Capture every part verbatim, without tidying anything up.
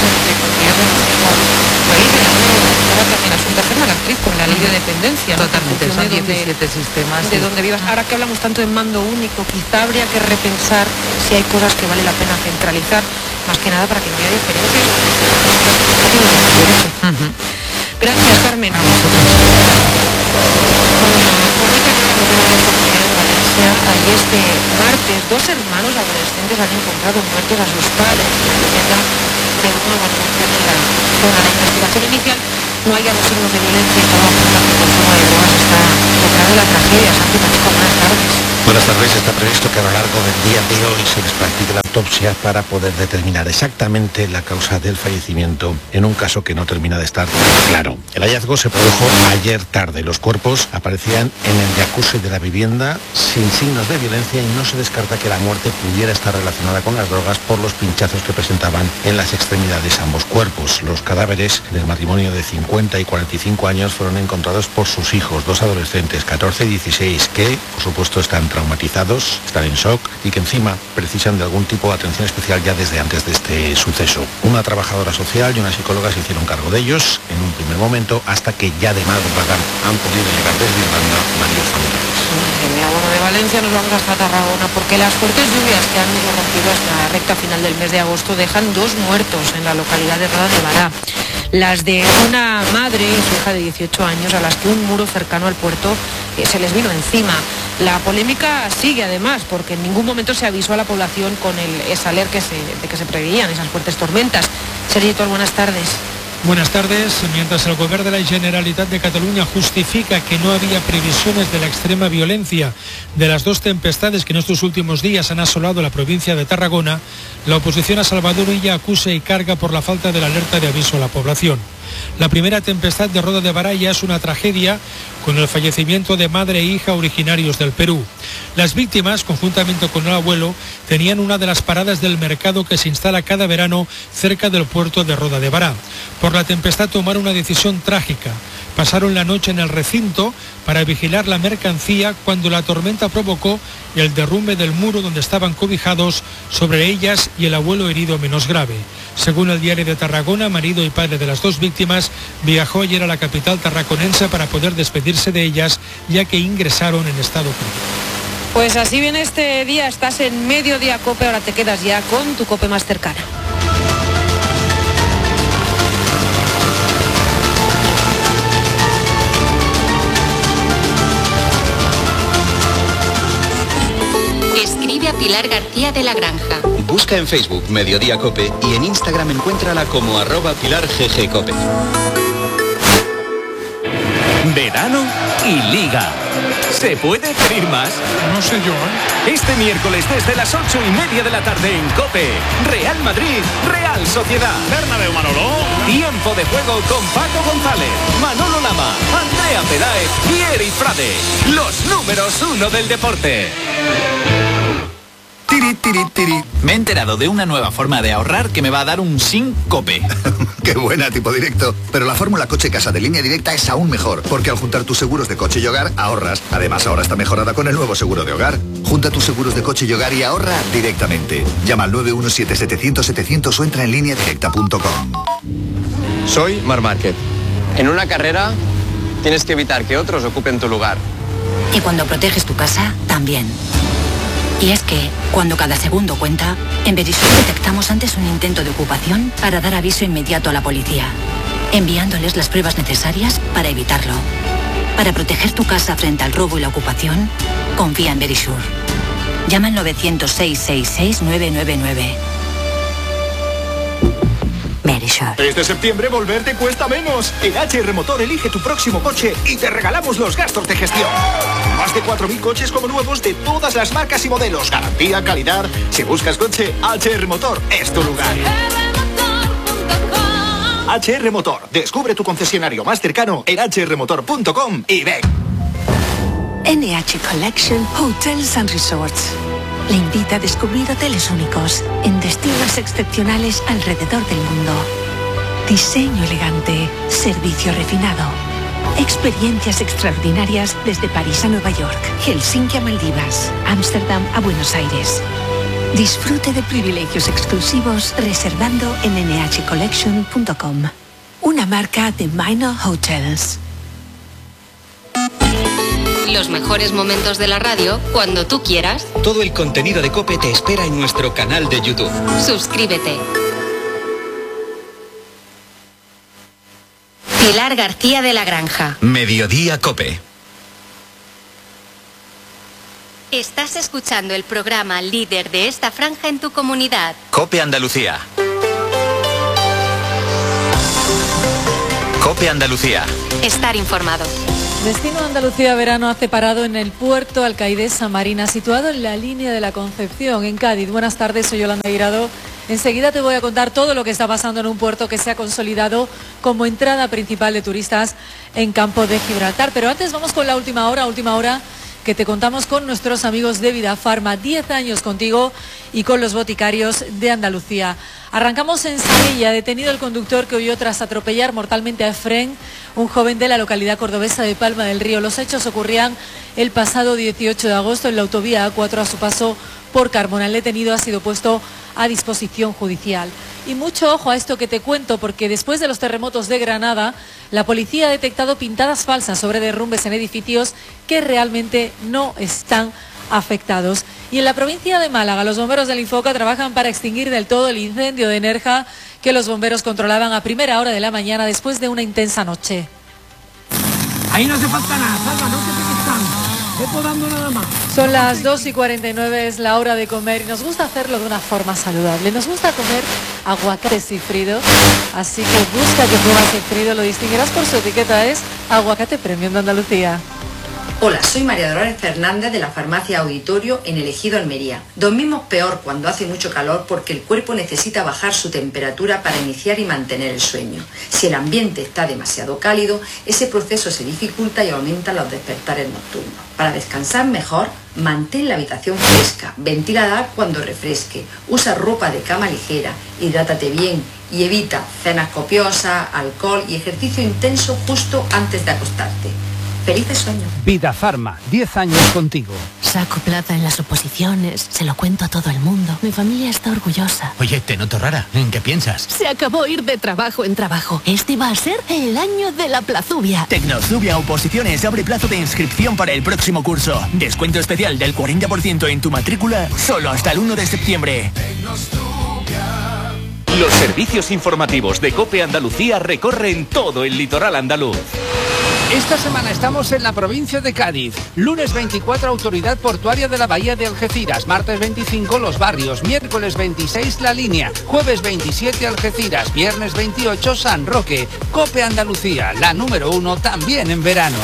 entre comunidades del mismo país. En la Unión Europea también Asunta Ferma, la actriz, con la ley de dependencia. Totalmente, ¿no? son De donde- diecisiete sistemas. de donde vivas. Ahora que hablamos tanto de mando único, quizá habría que repensar si hay cosas que vale la pena centralizar, más que nada para que no haya diferencias. Uh-huh. Gracias, Carmen. Ahí este martes, dos hermanos adolescentes han encontrado muertos a sus padres en la vivienda de una urbanización en la zona. La investigación inicial no haya los signos de violencia y todo apunta que el consumo de drogas está detrás de la tragedia. Santi Pacheco, buenas tardes. Buenas tardes. Está previsto que a lo largo del día de hoy se les practique la autopsia para poder determinar exactamente la causa del fallecimiento en un caso que no termina de estar claro. El hallazgo se produjo ayer tarde. Los cuerpos aparecían en el jacuzzi de la vivienda sin signos de violencia y no se descarta que la muerte pudiera estar relacionada con las drogas por los pinchazos que presentaban en las extremidades ambos cuerpos. Los cadáveres del matrimonio de cincuenta y cuarenta y cinco años fueron encontrados por sus hijos, dos adolescentes, catorce y dieciséis, que por supuesto están traumatizados, están en shock y que encima precisan de algún tipo de atención especial ya desde antes de este suceso. Una trabajadora social y una psicóloga se hicieron cargo de ellos en un primer momento, hasta que ya de madrugada han podido llegar desde Irlanda varios familiares. Genial. Bueno, de Valencia nos vamos hasta Tarragona porque las fuertes lluvias que han irrumpido hasta la recta final del mes de agosto dejan dos muertos en la localidad de Roda de Bará. Las de una madre y su hija de dieciocho años a las que un muro cercano al puerto eh, se les vino encima. La polémica sigue además porque en ningún momento se avisó a la población con el exaler que se, de que se preveían esas fuertes tormentas. Sergi Tor, buenas tardes. Buenas tardes. Mientras el Gobierno de la Generalitat de Cataluña justifica que no había previsiones de la extrema violencia de las dos tempestades que en estos últimos días han asolado la provincia de Tarragona, la oposición a Salvador Illa acusa y carga por la falta de la alerta de aviso a la población. La primera tempestad de Roda de Bará ya es una tragedia con el fallecimiento de madre e hija originarios del Perú. Las víctimas, conjuntamente con el abuelo, tenían una de las paradas del mercado que se instala cada verano cerca del puerto de Roda de Bará. Por la tempestad tomaron una decisión trágica. Pasaron la noche en el recinto para vigilar la mercancía cuando la tormenta provocó el derrumbe del muro donde estaban cobijados sobre ellas y el abuelo herido menos grave. Según el Diario de Tarragona, marido y padre de las dos víctimas viajó ayer a la capital tarraconense para poder despedirse de ellas, ya que ingresaron en estado crítico. Pues así viene este día, estás en Mediodía Cope, ahora te quedas ya con tu Cope más cercana. Escribe a Pilar García de la Granja. Busca en Facebook Mediodía Cope y en Instagram encuéntrala como arroba Pilar G G Cope. Verano y Liga. ¿Se puede pedir más? No sé yo, ¿eh? Este miércoles desde las ocho y media de la tarde en COPE. Real Madrid, Real Sociedad. Bernabéu, Manolo. Tiempo de juego con Paco González, Manolo Lama, Andrea Peláez y Eric Frade. Los números uno del deporte. Tiri, tiri, tiri. Me he enterado de una nueva forma de ahorrar que me va a dar un síncope. Qué buena, tipo directo. Pero la fórmula coche casa de Línea Directa es aún mejor, porque al juntar tus seguros de coche y hogar, ahorras. Además, ahora está mejorada con el nuevo seguro de hogar. Junta tus seguros de coche y hogar y ahorra directamente. Llama al nueve uno siete, setecientos, setecientos o entra en línea directa punto com. Soy Mar Márquez. En una carrera tienes que evitar que otros ocupen tu lugar. Y cuando proteges tu casa, también. Y es que, cuando cada segundo cuenta, en Verisur detectamos antes un intento de ocupación para dar aviso inmediato a la policía, enviándoles las pruebas necesarias para evitarlo. Para proteger tu casa frente al robo y la ocupación, confía en Verisur. Llama al novecientos, seiscientos sesenta y seis, nueve nueve nueve. Verisur. Este septiembre volver te cuesta menos. En H R Motor elige tu próximo coche y te regalamos los gastos de gestión. Más de cuatro mil coches como nuevos de todas las marcas y modelos. Garantía, calidad. Si buscas coche, H R Motor es tu lugar. H R Motor. Descubre tu concesionario más cercano en h r motor punto com y ven. N H Collection Hotels and Resorts le invita a descubrir hoteles únicos en destinos excepcionales alrededor del mundo. Diseño elegante, servicio refinado, experiencias extraordinarias desde París a Nueva York, Helsinki a Maldivas, Ámsterdam a Buenos Aires. Disfrute de privilegios exclusivos reservando en ene hache collection punto com. Una marca de Minor Hotels. Los mejores momentos de la radio cuando tú quieras. Todo el contenido de COPE te espera en nuestro canal de YouTube. Suscríbete. Pilar García de la Granja. Mediodía COPE. Estás escuchando el programa líder de esta franja en tu comunidad. COPE Andalucía. COPE Andalucía. Estar informado. Destino Andalucía Verano hace parado en el puerto Alcaidesa Marina, situado en la línea de la Concepción, en Cádiz. Buenas tardes, soy Yolanda Guirado. Enseguida te voy a contar todo lo que está pasando en un puerto que se ha consolidado como entrada principal de turistas en Campo de Gibraltar. Pero antes vamos con la última hora, última hora que te contamos con nuestros amigos de Vidafarma. diez años contigo y con los boticarios de Andalucía. Arrancamos en Sevilla, detenido el conductor que huyó tras atropellar mortalmente a Efrén, un joven de la localidad cordobesa de Palma del Río. Los hechos ocurrían el pasado dieciocho de agosto en la autovía A cuatro a su paso por Carmona. El detenido ha sido puesto a disposición judicial. Y mucho ojo a esto que te cuento, porque después de los terremotos de Granada, la policía ha detectado pintadas falsas sobre derrumbes en edificios que realmente no están afectados. Y en la provincia de Málaga, los bomberos del Infoca trabajan para extinguir del todo el incendio de Nerja que los bomberos controlaban a primera hora de la mañana después de una intensa noche. Ahí no hace falta nada, Salva, no te piques tanto. Ve podando nada más. Son las dos y cuarenta y nueve, es la hora de comer y nos gusta hacerlo de una forma saludable. Nos gusta comer aguacate cifrido, así que busca que pruebas cifrido, lo distinguirás por su etiqueta, es Aguacate Premium de Andalucía. Hola, soy María Dolores Fernández de la farmacia Auditorio en el Ejido Almería. Dormimos peor cuando hace mucho calor porque el cuerpo necesita bajar su temperatura para iniciar y mantener el sueño. Si el ambiente está demasiado cálido, ese proceso se dificulta y aumenta los despertares nocturnos. Para descansar mejor, mantén la habitación fresca, ventílala cuando refresque, usa ropa de cama ligera, hidrátate bien y evita cenas copiosas, alcohol y ejercicio intenso justo antes de acostarte. Felices sueños. Vidafarma, diez años contigo. Saco plata en las oposiciones, se lo cuento a todo el mundo. Mi familia está orgullosa. Oye, te noto rara. ¿En qué piensas? Se acabó ir de trabajo en trabajo. Este va a ser el año de la Plazubia. Tecnozubia Oposiciones abre plazo de inscripción para el próximo curso. Descuento especial del cuarenta por ciento en tu matrícula solo hasta el uno de septiembre. Los servicios informativos de COPE Andalucía recorren todo el litoral andaluz. Esta semana estamos en la provincia de Cádiz. Lunes veinticuatro, Autoridad Portuaria de la Bahía de Algeciras. Martes veinticinco, Los Barrios. Miércoles veintiséis, La Línea. Jueves veintisiete, Algeciras. Viernes veintiocho, San Roque. COPE Andalucía, la número uno también en verano.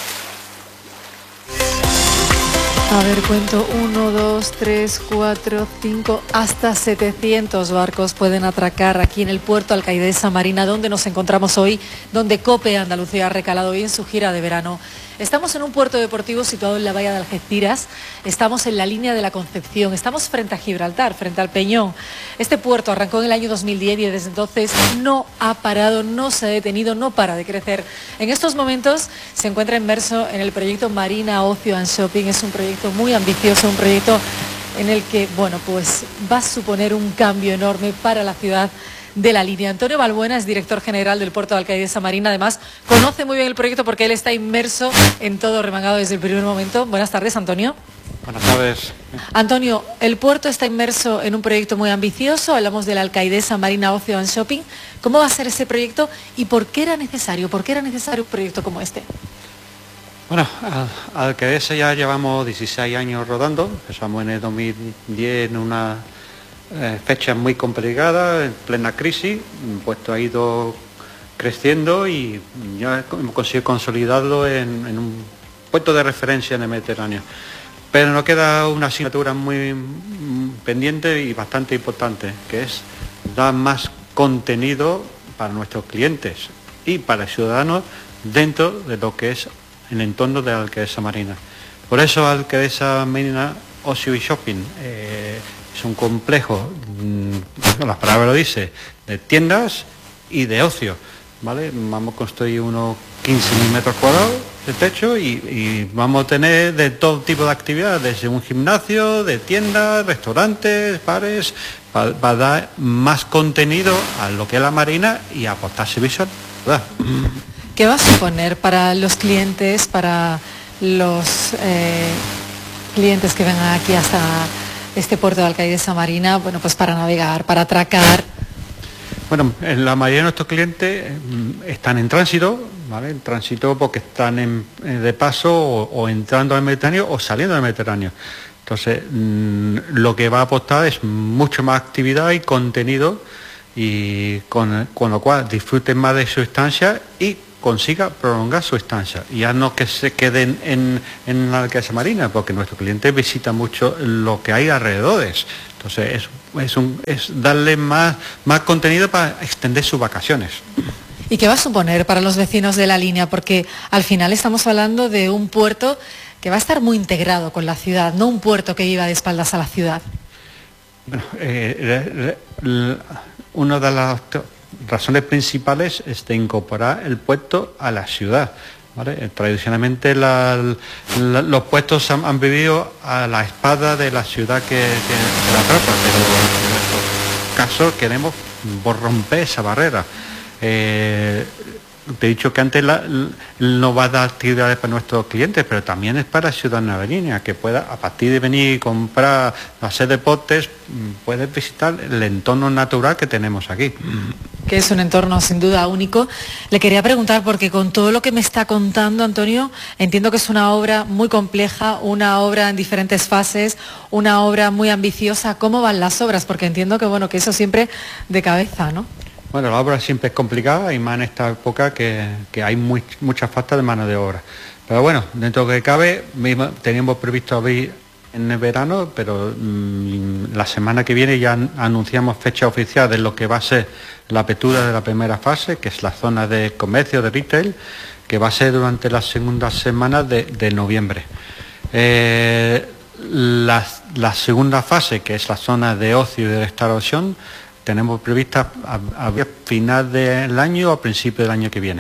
A ver, cuento uno, dos, tres, cuatro, cinco, hasta setecientos barcos pueden atracar aquí en el puerto Alcaidesa Marina, donde nos encontramos hoy, donde COPE Andalucía ha recalado hoy en su gira de verano. Estamos en un puerto deportivo situado en la bahía de Algeciras, estamos en la línea de la Concepción, estamos frente a Gibraltar, frente al Peñón. Este puerto arrancó en el año dos mil diez y desde entonces no ha parado, no se ha detenido, no para de crecer. En estos momentos se encuentra inmerso en el proyecto Marina Ocio and Shopping. Es un proyecto muy ambicioso, un proyecto en el que, bueno, pues va a suponer un cambio enorme para la ciudad de la línea. Antonio Balbuena es director general del puerto de Alcaidesa Marina. Además, conoce muy bien el proyecto porque él está inmerso en todo, remangado desde el primer momento. Buenas tardes, Antonio. Buenas tardes. Antonio, el puerto está inmerso en un proyecto muy ambicioso. Hablamos de la Alcaidesa Marina Ocio and Shopping. ¿Cómo va a ser ese proyecto y por qué era necesario? ¿Por qué era necesario un proyecto como este? Bueno, a Alcaidesa ya llevamos dieciséis años rodando. Empezamos en el dos mil diez en una eh, fecha muy complicada, en plena crisis. El puesto ha ido creciendo y ya hemos conseguido consolidarlo en, en un puesto de referencia en el Mediterráneo. Pero nos queda una asignatura muy pendiente y bastante importante, que es dar más contenido para nuestros clientes y para ciudadanos dentro de lo que es el entorno de Alcaidesa Marina. Por eso Alcaidesa Marina Ocio y Shopping eh, es un complejo, mmm, las palabras lo dice, de tiendas y de ocio, ¿vale? Vamos a construir unos quince mil metros cuadrados de techo y, y vamos a tener de todo tipo de actividades, desde un gimnasio, de tiendas, restaurantes, bares, para pa dar más contenido a lo que es la marina y aportar servicios, ¿verdad? ¿Qué va a suponer para los clientes, para los eh, clientes que vengan aquí hasta este puerto de Alcaide-Esa Marina, bueno, pues para navegar, para atracar? Bueno, la mayoría de nuestros clientes están en tránsito, ¿vale? En tránsito porque están en, de paso o, o entrando al Mediterráneo o saliendo del Mediterráneo. Entonces, mmm, lo que va a apostar es mucho más actividad y contenido y con, con lo cual disfruten más de su estancia y consiga prolongar su estancia. Y ya no que se queden en, en la Alcaide-Esa Marina, porque nuestros clientes visitan mucho lo que hay alrededores. Entonces, es, es, un, es darle más, más contenido para extender sus vacaciones. ¿Y qué va a suponer para los vecinos de la línea? Porque al final estamos hablando de un puerto que va a estar muy integrado con la ciudad, no un puerto que iba de espaldas a la ciudad. Bueno, eh, una de las razones principales es de incorporar el puerto a la ciudad, ¿vale? Tradicionalmente la, la, los puertos han, han vivido a la espalda de la ciudad que, que, que la atrapa, pero en nuestro caso queremos romper esa barrera. Eh, te he dicho que antes la, no va a dar actividades para nuestros clientes, pero también es para la ciudadanía de línea, que pueda, a partir de venir y comprar, hacer deportes, puedes visitar el entorno natural que tenemos aquí. Que es un entorno sin duda único. Le quería preguntar, porque con todo lo que me está contando, Antonio, entiendo que es una obra muy compleja, una obra en diferentes fases, una obra muy ambiciosa. ¿Cómo van las obras? Porque entiendo que, bueno, que eso siempre de cabeza, ¿no? Bueno, la obra siempre es complicada y más en esta época que, que hay muy, mucha falta de mano de obra. Pero bueno, dentro de lo que cabe, mismo, teníamos previsto abrir en el verano, pero mmm, la semana que viene ya anunciamos fecha oficial de lo que va a ser la apertura de la primera fase, que es la zona de comercio, de retail, que va a ser durante las segundas semanas de, de noviembre. Eh, la, la segunda fase, que es la zona de ocio y de restauración, tenemos prevista a, a final del año o a principio del año que viene.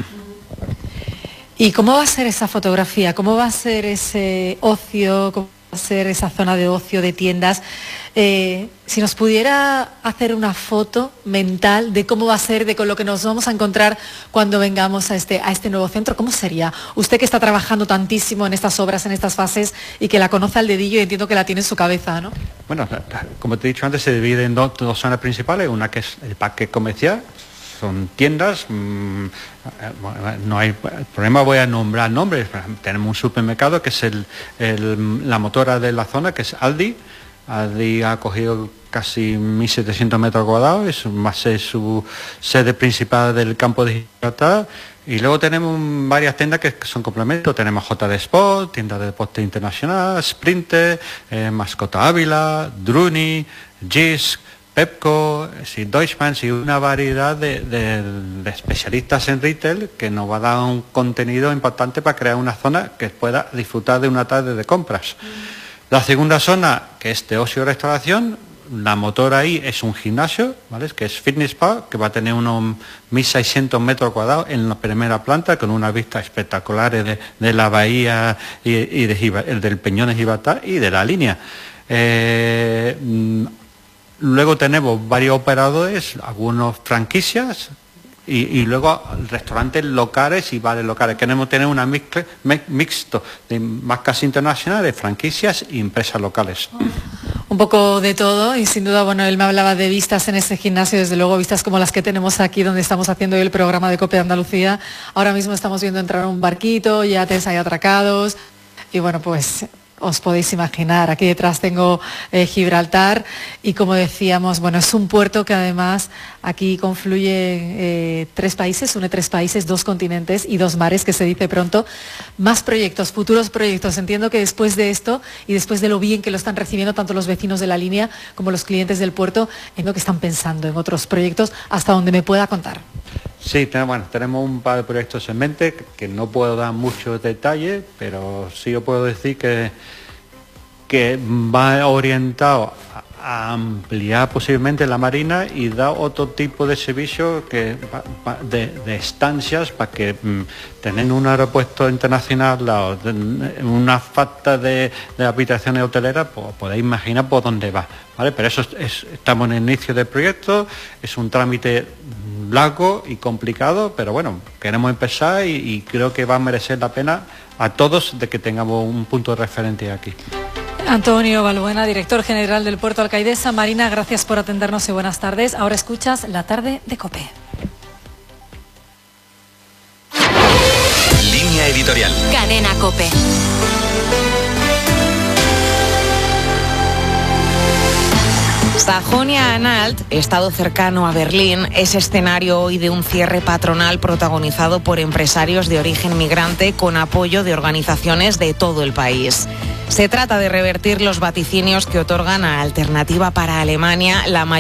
¿Y cómo va a ser esa fotografía? ¿Cómo va a ser ese ocio? ¿Cómo va a ser esa zona de ocio, de tiendas? Eh, si nos pudiera hacer una foto mental de cómo va a ser, de con lo que nos vamos a encontrar cuando vengamos a este, a este nuevo centro, ¿cómo sería? Usted que está trabajando tantísimo en estas obras, en estas fases, y que la conoce al dedillo y entiendo que la tiene en su cabeza, ¿no? Bueno, como te he dicho antes, se divide en dos, dos zonas principales, una que es el parque comercial, son tiendas, mmm, no hay problema, voy a nombrar nombres. Tenemos un supermercado que es el, el, la motora de la zona, que es Aldi. Aldi ha cogido casi mil setecientos metros cuadrados, es más su sede principal del campo de Gibraltar. Y luego tenemos varias tiendas que son complementos. Tenemos J D Sport, tienda de deporte internacional, Sprinter, eh, Mascota Ávila, Druni, Gisk, Pepco, sí, Deutschmann, y una variedad de, de, de especialistas en retail que nos va a dar un contenido importante para crear una zona que pueda disfrutar de una tarde de compras. La segunda zona, que es de ocio y restauración, la motora ahí es un gimnasio, ¿vale? Que es Fitness Park, que va a tener unos mil seiscientos metros cuadrados en la primera planta, con unas vistas espectaculares de, de la bahía y, y de, el del Peñón de Gibraltar y de la línea. Eh, luego tenemos varios operadores, algunos franquicias, Y, y luego restaurantes locales y bares locales. Queremos tener una mix, mixto de marcas internacionales, franquicias y empresas locales. Un poco de todo, y sin duda, bueno, él me hablaba de vistas en ese gimnasio, desde luego vistas como las que tenemos aquí donde estamos haciendo hoy el programa de COPE Andalucía. Ahora mismo estamos viendo entrar un barquito, yates ahí atracados, y bueno, pues os podéis imaginar, aquí detrás tengo eh, Gibraltar, y como decíamos, bueno, es un puerto que además aquí confluye eh, tres países, une tres países, dos continentes y dos mares, que se dice pronto. Más proyectos, futuros proyectos. Entiendo que después de esto y después de lo bien que lo están recibiendo tanto los vecinos de la línea como los clientes del puerto, entiendo que están pensando en otros proyectos, hasta donde me pueda contar. Sí, bueno, tenemos un par de proyectos en mente que no puedo dar muchos detalles, pero sí yo puedo decir que, que va orientado a ampliar posiblemente la marina y dar otro tipo de servicio que de, de estancias para que mm, tener un aeropuerto internacional, la, una falta de, de habitaciones hoteleras, pues podéis imaginar por dónde va, ¿vale? Pero eso es, es, estamos en el inicio del proyecto, es un trámite largo y complicado, pero bueno, queremos empezar y, y creo que va a merecer la pena a todos de que tengamos un punto de referencia aquí. Antonio Balbuena, director general del Puerto Alcaidesa Marina, gracias por atendernos y buenas tardes. Ahora escuchas La Tarde de COPE. Línea editorial. Cadena COPE. Sajonia-Anhalt, estado cercano a Berlín, es escenario hoy de un cierre patronal protagonizado por empresarios de origen migrante con apoyo de organizaciones de todo el país. Se trata de revertir los vaticinios que otorgan a Alternativa para Alemania la mayor